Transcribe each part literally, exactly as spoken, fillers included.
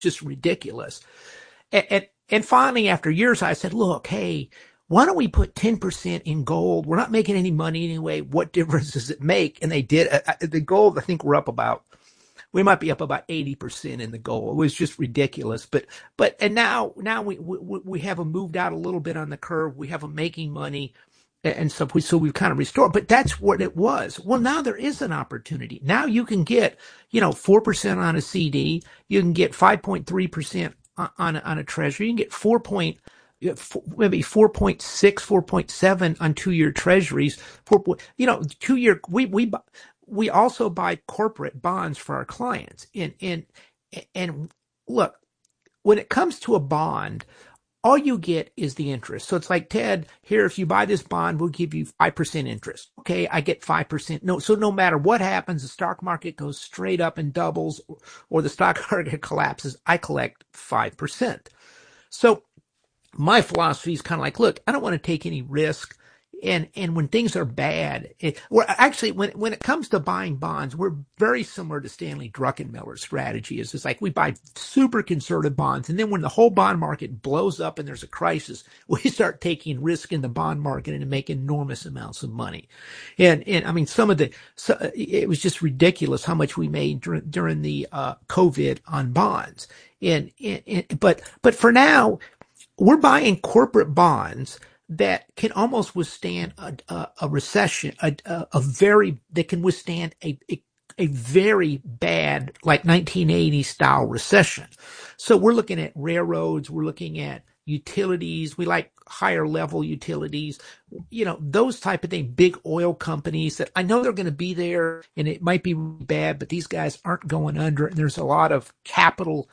just ridiculous. And, and, and finally, after years, I said, look, hey, why don't we put ten percent in gold? We're not making any money anyway. What difference does it make? And they did. Uh, the gold, I think we're up about, we might be up about eighty percent in the gold. It was just ridiculous. But, but, and now, now we, we, we have them moved out a little bit on the curve. We have them making money and stuff. So we've kind of restored, but that's what it was. Well, now there is an opportunity. Now you can get, you know, four percent on a C D. You can get five point three percent on, on, a, on a treasury. You can get four point, maybe four point six, four point seven on two-year treasuries. Four, you know, two-year, we, we, we also buy corporate bonds for our clients. And, and, and look, when it comes to a bond, all you get is the interest. So it's like, Ted, here, if you buy this bond, we'll give you five percent interest. Okay, I get five percent. No, so no matter what happens, the stock market goes straight up and doubles, or the stock market collapses, I collect five percent. So my philosophy is kind of like, look, I don't want to take any risk. And, and when things are bad, it, well, actually, when, when it comes to buying bonds, we're very similar to Stanley Druckenmiller's strategy. It's just like we buy super conservative bonds. And then when the whole bond market blows up and there's a crisis, we start taking risk in the bond market and make enormous amounts of money. And, and I mean, some of the, so it was just ridiculous how much we made during, during the, uh, COVID on bonds. And, and, and, but, but for now, we're buying corporate bonds that can almost withstand a, a, a recession, a, a, a very, that can withstand a, a, a very bad, like nineteen eighty style recession. So we're looking at railroads, we're looking at utilities, we like higher level utilities, you know, those type of things, big oil companies that I know they're going to be there and it might be bad, but these guys aren't going under. And there's a lot of capital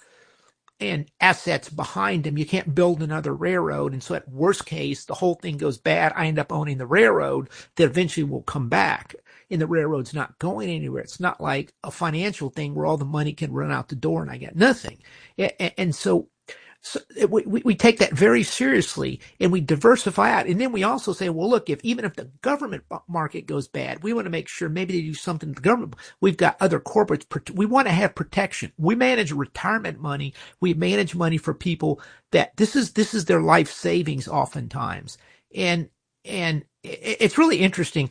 and assets behind them. You can't build another railroad. And so at worst case, the whole thing goes bad. I end up owning the railroad that eventually will come back. And the railroad's not going anywhere. It's not like a financial thing where all the money can run out the door and I get nothing. And, and so, so we, we take that very seriously and we diversify out. And then we also say, well, look, if even if the government market goes bad, we want to make sure maybe they do something to the government. We've got other corporates. We want to have protection. We manage retirement money. We manage money for people that this is, this is their life savings oftentimes. And, and it's really interesting.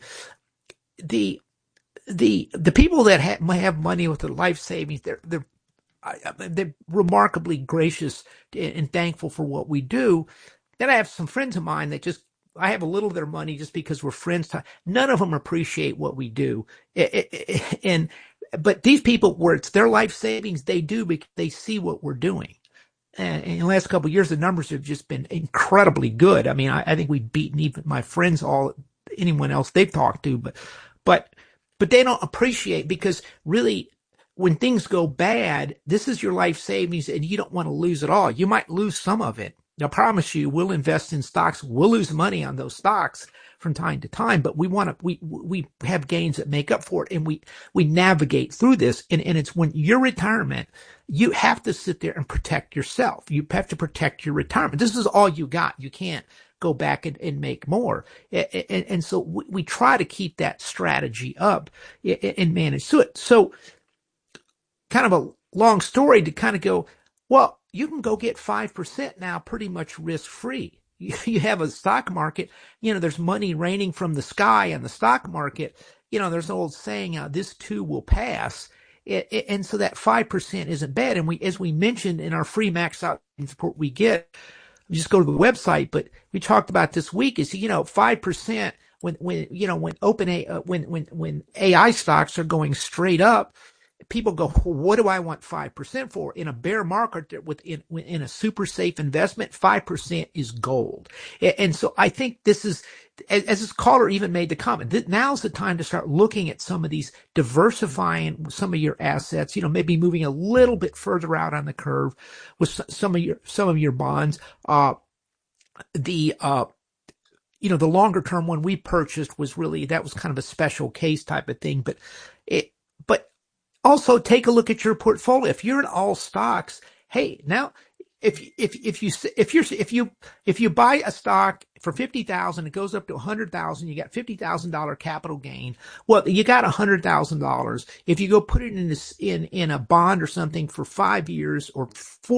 The, the, the people that have, have money with their life savings, they're, they're, I, they're remarkably gracious and thankful for what we do. Then I have some friends of mine that just, I have a little of their money just because we're friends. None of them appreciate what we do. And, but these people where it's their life savings, they do because they see what we're doing. And in the last couple of years, the numbers have just been incredibly good. I mean, I, I think we've beaten even my friends, all, anyone else they've talked to, but, but, but they don't appreciate because really, when things go bad, this is your life savings and you don't want to lose it all. You might lose some of it. I promise you, we'll invest in stocks. We'll lose money on those stocks from time to time, but we want to, we, we have gains that make up for it. And we, we navigate through this. And, and it's when your retirement, you have to sit there and protect yourself. You have to protect your retirement. This is all you got. You can't go back and, and make more. And, and, and so we, we try to keep that strategy up and, and manage through it. So, kind of a long story to kind of go, well, you can go get five percent now pretty much risk free. You, you have a stock market, you know, there's money raining from the sky in the stock market. You know, there's an old saying, uh, this too will pass. It, it, and so that five percent isn't bad. And we, as we mentioned in our free max out support we get, just go to the website, but we talked about this week is, you know, five percent when, when, you know, when open a, uh, when, when, when A I stocks are going straight up, people go, well, what do I want five percent for? In a bear market, within in a super safe investment, five percent is gold. And so I think this is, as this caller even made the comment, that now's the time to start looking at some of these, diversifying some of your assets, you know, maybe moving a little bit further out on the curve with some of your, some of your bonds. Uh, the, uh, you know, the longer term one we purchased was really, that was kind of a special case type of thing, but it, but also take a look at your portfolio. If you're in all stocks, hey, now if if if you if you're if you if you buy a stock for fifty thousand, it goes up to a hundred thousand. You got fifty thousand dollar capital gain. Well, you got a hundred thousand dollars. If you go put it in this in in a bond or something for five years or four